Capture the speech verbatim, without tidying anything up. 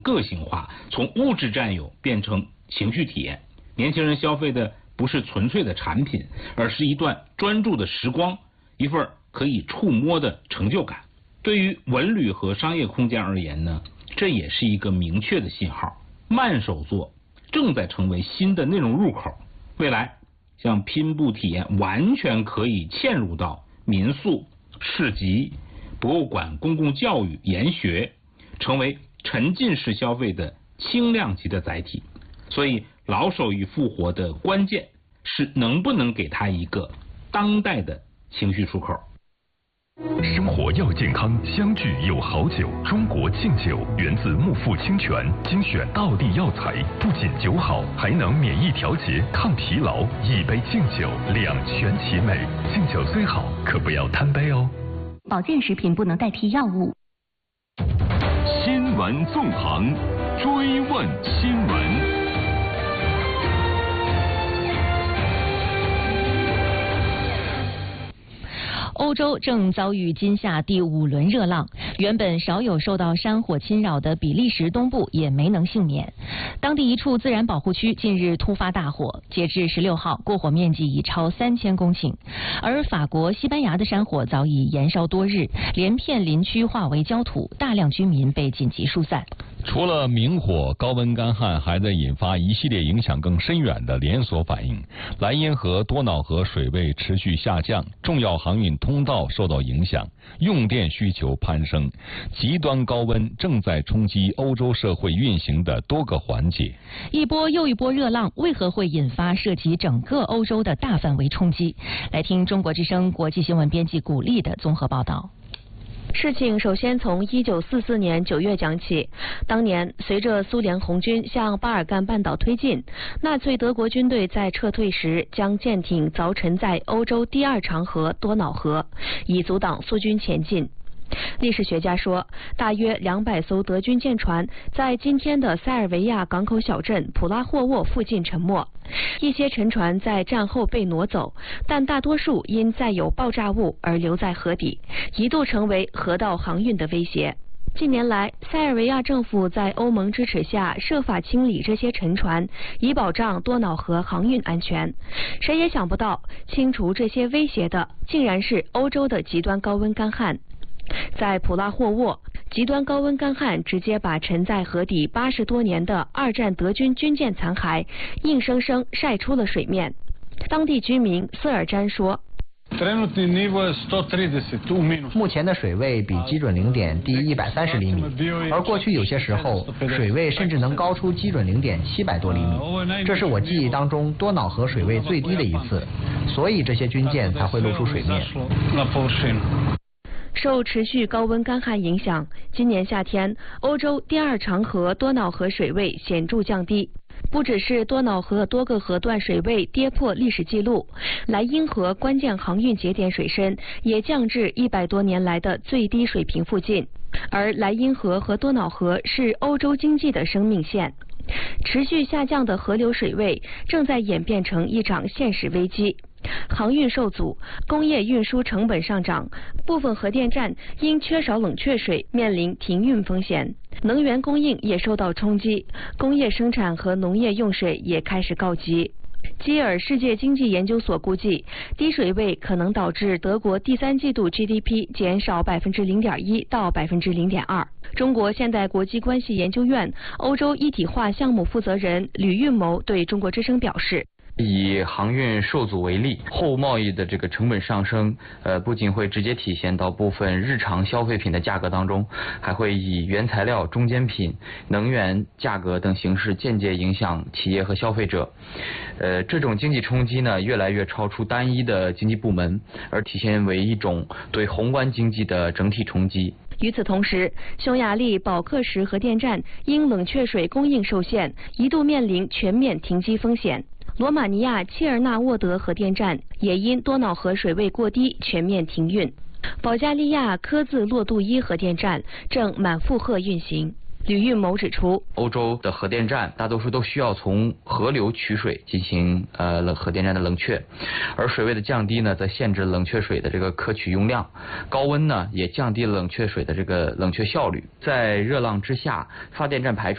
个性化，从物质占有变成情绪体验。年轻人消费的不是纯粹的产品，而是一段专注的时光，一份可以触摸的成就感。对于文旅和商业空间而言呢，这也是一个明确的信号。慢手作正在成为新的内容入口，未来像拼布体验完全可以嵌入到民宿、市集、博物馆、公共教育、研学，成为沉浸式消费的轻量级的载体。所以老手艺复活的关键是能不能给它一个当代的情绪出口。 生活要健康，相聚有好酒。中国劲酒源自木富清泉，精选道地药材，不仅酒好，还能免疫调节、抗疲劳。一杯劲酒，两全其美。劲酒虽好，可不要贪杯哦。 保健食品不能代替药物。 新闻纵横，追问新闻。 欧洲正遭遇今夏第五轮热浪，原本少有受到山火侵扰的比利时东部也没能幸免。当地一处自然保护区近日突发大火，截至十六号，过火面积已超三千公顷。而法国、西班牙的山火早已延烧多日，连片林区化为焦土，大量居民被紧急疏散。 除了明火，高温干旱还在引发一系列影响更深远的连锁反应。莱茵河、多瑙河水位持续下降，重要航运通道受到影响，用电需求攀升，极端高温正在冲击欧洲社会运行的多个环节。 一波又一波热浪为何会引发涉及整个欧洲的大范围冲击？来听中国之声国际新闻编辑古丽的综合报道。 事情首先从一九四四年九月讲起。当年，随着苏联红军向巴尔干半岛推进，纳粹德国军队在撤退时将舰艇凿沉在欧洲第二长河多瑙河，以阻挡苏军前进。历史学家说，大约两百艘德军舰船在今天的塞尔维亚港口小镇普拉霍沃附近沉没，一些沉船在战后被挪走，但大多数因载有爆炸物而留在河底，一度成为河道航运的威胁。近年来，塞尔维亚政府在欧盟支持下设法清理这些沉船，以保障多瑙河航运安全。谁也想不到，清除这些威胁的竟然是欧洲的极端高温干旱。在普拉霍沃，极端高温干旱直接把沉在河底八十多年的二战德军军舰残骸硬生生晒出了水面。当地居民瑟尔詹说， 目前的水位比基准零点低一百三十厘米，而过去有些时候水位甚至能高出基准零点七百多厘米，这是我记忆当中多瑙河水位最低的一次，所以这些军舰才会露出水面。 受持续高温干旱影响，今年夏天欧洲第二长河多瑙河水位显著降低。不只是多瑙河多个河段水位跌破历史记录，莱茵河关键航运节点水深也降至一百多年来的最低水平附近。而莱茵河和多瑙河是欧洲经济的生命线，持续下降的河流水位正在演变成一场现实危机。航运受阻，工业运输成本上涨，部分核电站因缺少冷却水面临停运风险，能源供应也受到冲击，工业生产和农业用水也开始告急。基尔世界经济研究所估计，低水位可能导致德国第三季度 G D P 减少百分之零点一到百分之零点二。中国现代国际关系研究院欧洲一体化项目负责人吕运谋对中国之声表示， 以航运受阻为例，后贸易的这个成本上升，呃，不仅会直接体现到部分日常消费品的价格当中，还会以原材料、中间品、能源价格等形式间接影响企业和消费者。呃，这种经济冲击呢，越来越超出单一的经济部门，而体现为一种对宏观经济的整体冲击。 与此同时，匈牙利保克什核电站因冷却水供应受限，一度面临全面停机风险。罗马尼亚切尔纳沃德核电站也因多瑙河水位过低全面停运。保加利亚科兹洛杜伊核电站正满负荷运行。吕运谋指出， 欧洲的核电站大多数都需要从河流取水进行呃冷核电站的冷却，而水位的降低呢，则限制冷却水的这个可取用量，高温呢也降低了冷却水的这个冷却效率。在热浪之下，发电站排出